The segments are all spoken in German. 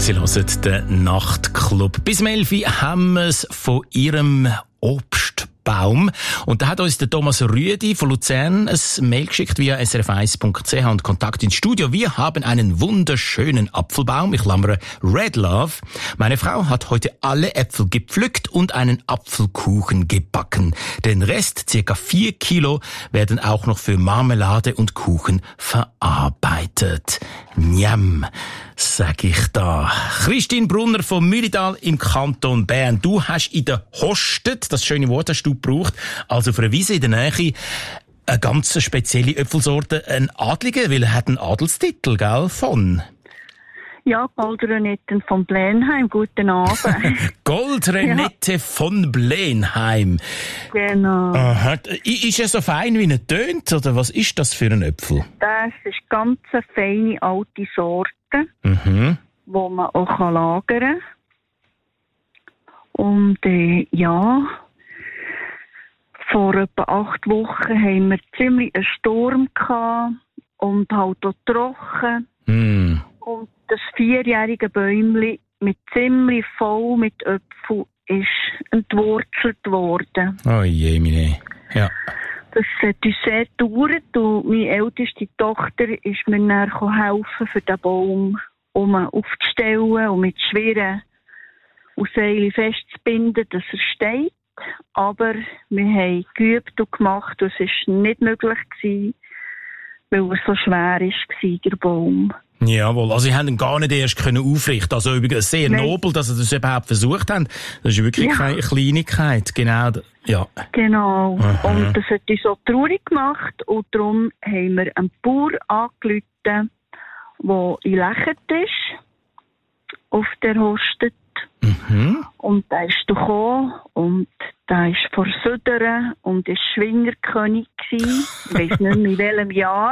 Sie hören den Nachtclub. Bis 11 Uhr haben wir es von Ihrem Obstbaum. Und da hat uns der Thomas Rüedi von Luzern ein Mail geschickt via srf1.ch und Kontakt ins Studio. Wir haben einen wunderschönen Apfelbaum, ich klammere Red Love. Meine Frau hat heute alle Äpfel gepflückt und einen Apfelkuchen gebacken. Den Rest, ca. 4 Kilo, werden auch noch für Marmelade und Kuchen verarbeitet. Njam, sag ich da. Christine Brunner vom Mühlidal im Kanton Bern. Du hast in der Hostet, das schöne Wort hast du gebraucht, also auf einer Wiese in der Nähe, eine ganz spezielle Äpfelsorte, ein Adliger, weil er hat einen Adelstitel, gell, von? Ja, Goldrenette von Blenheim, guten Abend. Goldrenette von Blenheim. Genau. Aha. Ist er so fein, wie er tönt, oder was ist das für ein Äpfel? Das ist ganz eine feine alte Sorte, wo man auch lagern kann. Und ja, vor etwa 8 Wochen haben wir ziemlich einen Sturm gehabt und halt auch trocken. Und das 4-jährige Bäumchen mit ziemlich voll mit Äpfeln ist entwurzelt worden. Oh je, meine. Ja. Das hat uns sehr gedauert und meine älteste Tochter ist mir dann helfen, für den Baum aufzustellen und mit schweren Seilen festzubinden, dass er steht. Aber wir haben geübt und gemacht und es war nicht möglich gewesen, weil er so schwer war, der Baum. Jawohl, also Sie haben ihn gar nicht erst aufrichten. Also übrigens sehr nobel, dass Sie das überhaupt versucht haben. Das ist wirklich keine Kleinigkeit, genau. Ja. Genau. Und das hat uns so traurig gemacht und darum haben wir einen Bauer angerufen, der in Lechert ist, auf der Hostet. Und der ist gekommen und der ist vor Süderen und ist Schwingerkönig gewesen. Ich weiss nicht mehr in welchem Jahr.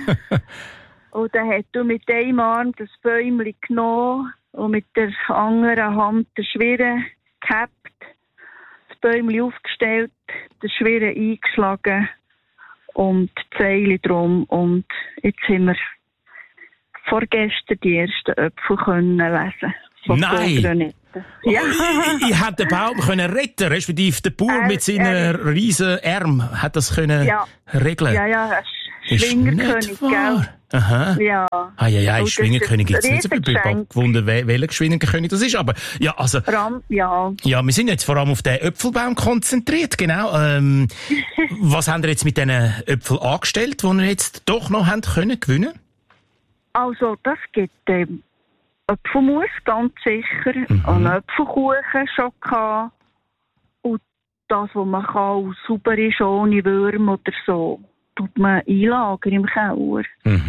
Und dann hat er mit einem Arm das Bäumchen genommen und mit der anderen Hand den Schwirren gehabt, das Bäumchen aufgestellt, den Schwirren eingeschlagen und die Seile drum. Und jetzt haben wir vorgestern die ersten Äpfel können lesen. Nein! Ja. Ich hätte den Baum können retten, respektive der Bauer mit seinen riesen Armen hat das können regeln. Ja, Schwingerkönig, gell? Aha. Ja. Schwingerkönig gibt's nicht so viel. Ich habe gewundert, welcher Schwingerkönig das ist. Aber ja, also. Ja, wir sind jetzt vor allem auf den Äpfelbaum konzentriert, genau. Was haben ihr jetzt mit diesen Äpfeln angestellt, die ihr jetzt doch noch habt können gewinnen? Also, das gibt Äpfelmus, ganz sicher. Einen Äpfelkuchen schon gehabt. Und das, was man kann, sauber ist, ohne Würm oder so, tut man einlagern im Keller.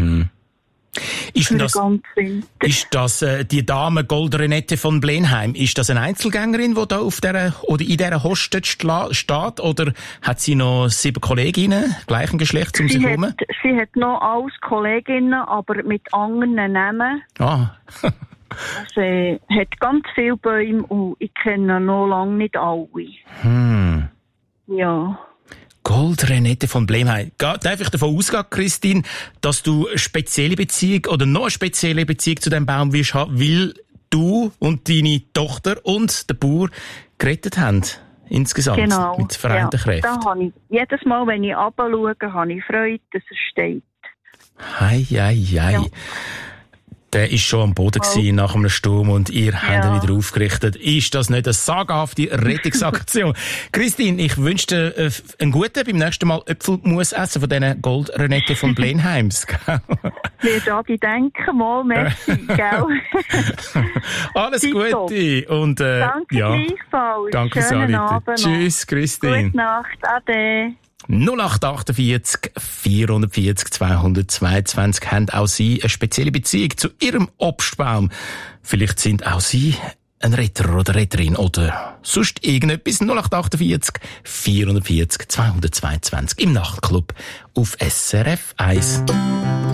Ist das die Dame Goldrenette von Blenheim? Ist das eine Einzelgängerin, die da auf der oder in dieser Hostet steht? Oder hat sie noch 7 Kolleginnen gleichen Geschlechts um sich herum? Sie hat noch alles Kolleginnen, aber mit anderen Namen. Also, hat ganz viele Bäume und ich kenne noch lange nicht alle. Ja. Goldrenette von Blenheim. Darf ich davon ausgehen, Christine, dass du eine spezielle Beziehung oder noch eine spezielle Beziehung zu diesem Baum wirst haben, weil du und deine Tochter und der Bauer gerettet haben? Insgesamt. Genau. Mit vereinten Kräften. Da habe ich, jedes Mal, wenn ich runterschaue, habe ich Freude, dass er steht. Hei. Ja. Der ist schon am Boden gewesen nach einem Sturm und ihr habt ihn wieder aufgerichtet. Ist das nicht eine sagenhafte Rettungsaktion? Christine, ich wünsche dir einen guten beim nächsten Mal Äpfelmus essen von diesen Goldrenette von Blenheims. Wird Adi denken, mal, merci, gell? Alles Gute. Und, danke gleichfalls. Danke, schönen Abend. Tschüss, Christine. Gute Nacht, ade. 0848 440 222 haben auch Sie eine spezielle Beziehung zu Ihrem Obstbaum. Vielleicht sind auch Sie ein Retter oder Retterin oder sonst irgendetwas. 0848 440 222 im Nachtclub auf SRF 1.